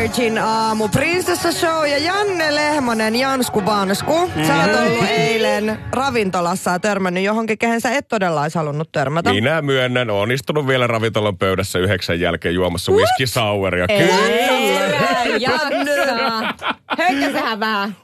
Energin aamu. Prinsessa Show ja Janne Lehmonen, Jansku Vansku. Sä oot ollut eilen ravintolassa ja törmännyt johonkin, kehen sä et todella olisi halunnut törmätä. Minä myönnän, oon istunut vielä ravintolan pöydässä 9 jälkeen juomassa whisky souria. Kyllä, jaksa. Höykkäsehän vähän.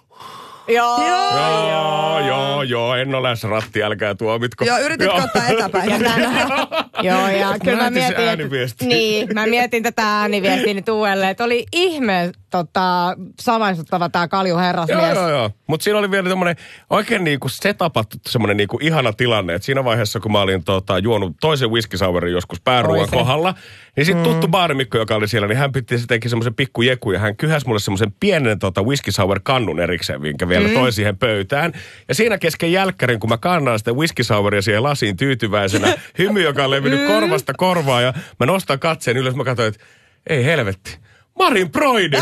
Joo, en ole lähes ratti, älkää tuomitko. Joo, yritätkö ottaa etäpäin? Joo, ja kyllä mä mietin, mä mietin tätä ääniviestiä nyt uudelleen, että oli ihme samaistuttava tää kaljuherrasmies. Joo. Mutta siinä oli vielä tämmönen oikein niinku setapattu semmonen niinku ihana tilanne, että siinä vaiheessa, kun mä olin juonut toisen whisky sourin joskus pääruoan kohdalla, niin sit tuttu baarimikko, joka oli siellä, niin hän teki semmoisen pikku jeku ja hän kyhäsi mulle semmoisen pienen whisky sour kannun erikseen, minkä vielä toi siihen pöytään. Ja siinä kesken jälkkärin, kun mä kannan sitä whisky souria siihen lasiin tyytyväisenä, hymy, joka on levinnyt korvasta korvaan ja mä nostan katseen ylös, mä katsoin, että ei helvetti. Marin Broide!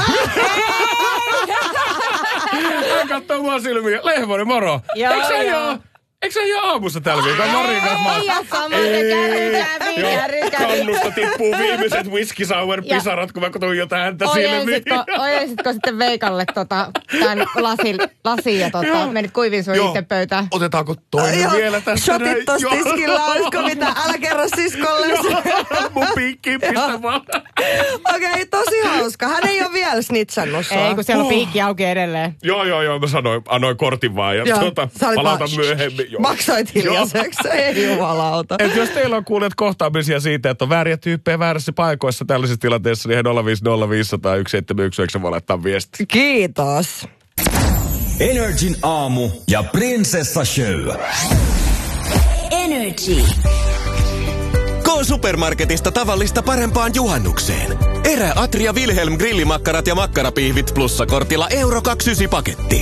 Hän katsoo mua silmiä. Lehmonen, moro! Eikö se ole aamussa tällä viikolla? Marin kanssa kannusta tippuu viimeiset whisky sour pisarat, kun mä tuijotan häntä silmiin. Ojensit sitten Veikalle tämän lasin ja menit kuivin sun itse pöytään? Otetaanko toinen vielä tästä? Shotit tossa tiskillä, olisiko mitä? Älä kerro siskolle. Mun piikkiin pistä vaan. Okei, tosi hauska. Hän ei ole vielä snitsannut sua. Ei, kun siellä on piikki auki edelleen. Joo. Mä annoin kortin vaan ja palata myöhemmin. Maksoit hiljaiseksi, ei jumalauta. Et jos teillä on kuulijat kohtaamisia siitä, että on vääriä tyyppejä väärässä paikoissa tällaisissa tilanteissa, niin 050501719 voi laittaa viesti. Kiitos. Energin aamu ja Prinsessa Show. Energy. K-Supermarketista tavallista parempaan juhannukseen. Erä Atria Wilhelm grillimakkarat ja makkarapiihvit plussakortilla €29 paketti.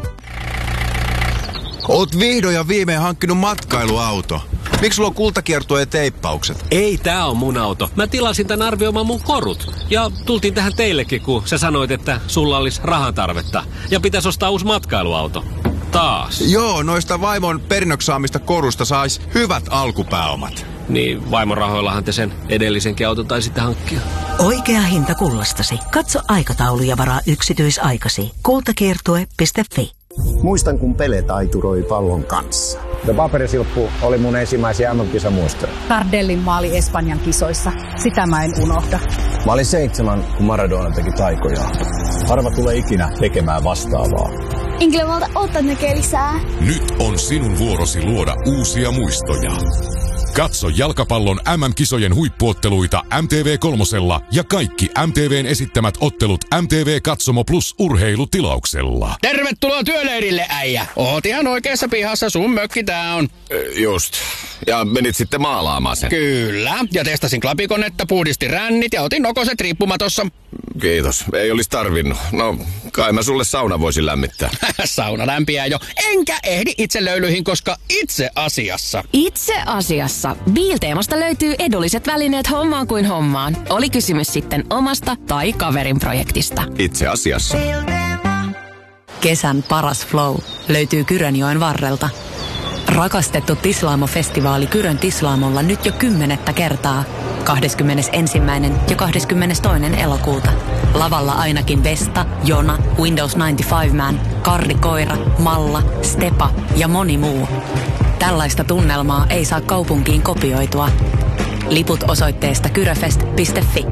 Oot vihdoin ja viimein hankkinut matkailuauto. Miksi sulla on kultakiertue ja teippaukset? Ei, tää on mun auto. Mä tilasin tän arvioimaan mun korut. Ja tultiin tähän teillekin, kun sä sanoit, että sulla olisi rahan tarvetta. Ja pitäisi ostaa uusi matkailuauto. Taas. Joo, noista vaimon perinnöksi saamista korusta sais hyvät alkupääomat. Niin, vaimon rahoillahan te sen edellisenkin auton taisitte hankkia. Oikea hinta kullastasi. Katso aikataulu ja varaa yksityisaikasi. Kultakiertue.fi. Muistan, kun Pele taituroi pallon kanssa. Paperisilppu oli mun ensimmäisiä MM-kisamuistoja. Tardellin maali Espanjan kisoissa. Sitä mä en unohda. Mä olin 7, kun Maradona teki taikoja. Harva tulee ikinä tekemään vastaavaa. Enkä malta ottaa näkee lisää. Nyt on sinun vuorosi luoda uusia muistoja. Katso jalkapallon MM-kisojen huippuotteluita MTV3 ja kaikki MTVn esittämät ottelut MTV Katsomo Plus -urheilutilauksella. Tervetuloa työleirille, äijä. Oot ihan oikeassa pihassa, sun mökki tää on. Just. Ja menit sitten maalaamaan sen. Kyllä. Ja testasin klapikonetta, puhdistin rännit ja otin nokoset riippumatossa. Kiitos. Ei olisi tarvinnut. No, kai mä sulle sauna voisin lämmittää. Sauna lämpiää jo. Enkä ehdi itse löylyihin, koska itse asiassa Bilteemasta löytyy edulliset välineet hommaan kuin hommaan. Oli kysymys sitten omasta tai kaverin projektista. Itse asiassa. Kesän paras flow löytyy Kyrönjoen varrelta. Rakastettu Tislaamo-festivaali Kyrön Tislaamolla nyt jo 10. kertaa. 21. ja 22. elokuuta. Lavalla ainakin Vesta, Jona, Windows 95 Man, Karri Koira, Malla, Stepa ja moni muu. Tällaista tunnelmaa ei saa kaupunkiin kopioitua. Liput osoitteesta kyröfest.fi.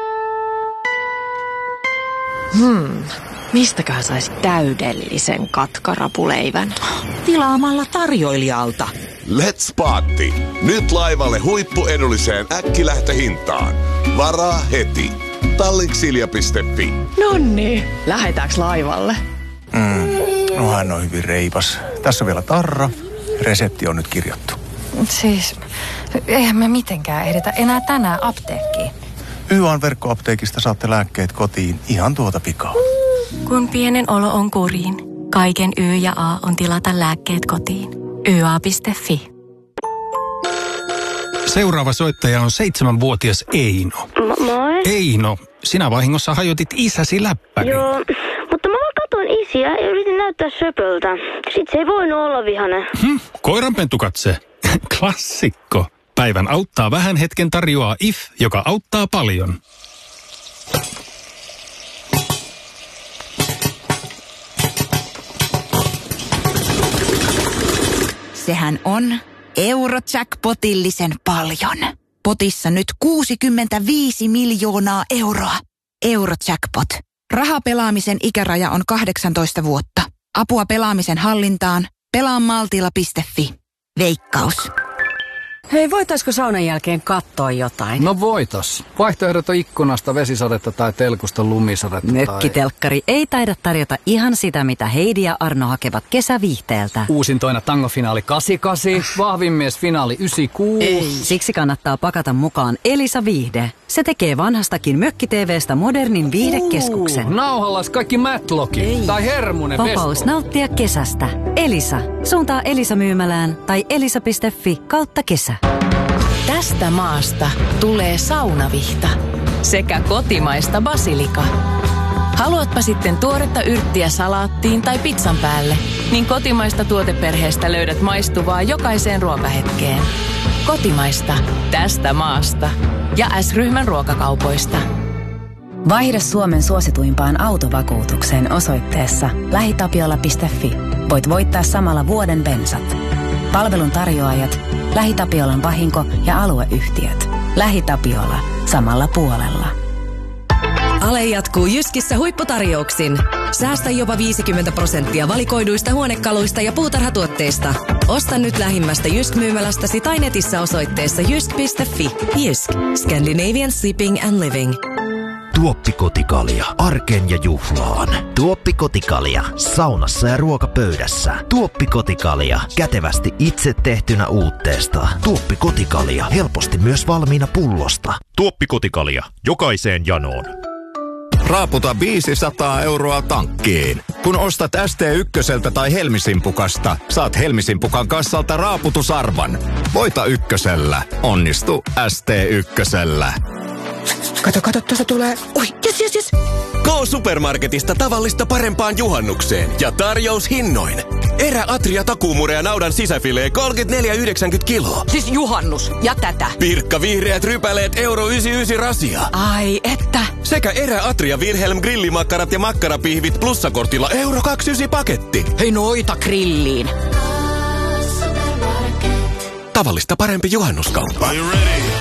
Mistäköhän saisi täydellisen katkarapuleivän? Tilaamalla tarjoilijalta. Let's party! Nyt laivalle huippuedulliseen äkkilähtöhintaan. Varaa heti. Tallinksilja.fi. Nonni, lähetäänkö laivalle? No hän on hyvin reipas. Tässä on vielä tarra. Resepti on nyt kirjattu. Siis, eihän me mitenkään edetä enää tänään apteekkiin. YAn verkkoapteekista saatte lääkkeet kotiin ihan tuota pikaa. Kun pienen olo on kuriin, kaiken Y ja A on tilata lääkkeet kotiin. YA.fi. Seuraava soittaja on 7-vuotias Eino. Moi. Eino, sinä vahingossa hajotit isäsi läppäri. Joo, mutta mä vaan katoin isiä ja yritin näyttää söpöltä. Sitten se ei voinut olla vihane. Koiranpentukatse. Klassikko. Päivän auttaa vähän hetken tarjoaa IF, joka auttaa paljon. Sehän on Eurojackpotillisen paljon. Potissa nyt 65 miljoonaa euroa. Eurojackpot. Rahapelaamisen ikäraja on 18 vuotta. Apua pelaamisen hallintaan. Pelaamaltilla.fi. Veikkaus. Hei, voitaisko saunan jälkeen katsoa jotain? No voitais. Vaihtoehdot on ikkunasta vesisadetta tai telkusta lumisadetta. Mökkitelkkari ei taida tarjota ihan sitä, mitä Heidi ja Arno hakevat kesäviihteeltä. Uusintoina tangofinaali 88, vahvimmiesfinaali 96. Ei. Siksi kannattaa pakata mukaan Elisa Viihde. Se tekee vanhastakin mökki-TV:stä modernin viihdekeskuksen. Nauhallas kaikki Matlockit tai Hermunen Vapaus nauttia kesästä. Elisa. Suuntaa Elisa-myymälään tai elisa.fi/kesä. Tästä maasta tulee saunavihta sekä kotimaista basilika. Haluatpa sitten tuoretta yrttiä salaattiin tai pizzan päälle, niin kotimaista tuoteperheestä löydät maistuvaa jokaiseen ruokahetkeen. Kotimaista tästä maasta ja S-ryhmän ruokakaupoista. Vaihda Suomen suosituimpaan autovakuutukseen osoitteessa lähitapiola.fi. Voit voittaa samalla vuoden bensat. Palvelun tarjoajat, LähiTapiolan vahinko- ja alueyhtiöt. LähiTapiola. Samalla puolella. Ale jatkuu Jyskissä huipputarjouksin. Säästä jopa 50% valikoiduista huonekaluista ja puutarhatuotteista. Osta nyt lähimmästä Jysk-myymälästäsi tai netissä osoitteessa jysk.fi. Jysk. Scandinavian Sleeping and Living. Tuoppikotikalja arkeen ja juhlaan. Tuoppikotikalja saunassa ja ruokapöydässä. Tuoppikotikalja kätevästi itse tehtynä uutteesta. Tuoppikotikalja helposti myös valmiina pullosta. Tuoppikotikalja jokaiseen janoon. Raaputa 500 euroa tankkiin. Kun ostat ST1 tai Helmisimpukasta, saat Helmisimpukan kassalta raaputusarvan. Voita ykkösellä. Onnistu ST1. Kato, tuossa tulee. Oi, jes. K-Supermarketista tavallista parempaan juhannukseen ja tarjoushinnoin. Eräatria takuumurea naudan sisäfilee 34,90 kiloa. Siis juhannus ja tätä. Pirkka vihreät rypäleet €1,99 rasia. Ai että. Sekä Eräatria Wilhelm grillimakkarat ja makkarapihvit plussakortilla €2,99 paketti. Hei noita grilliin. Tavallista parempi juhannuskauppa.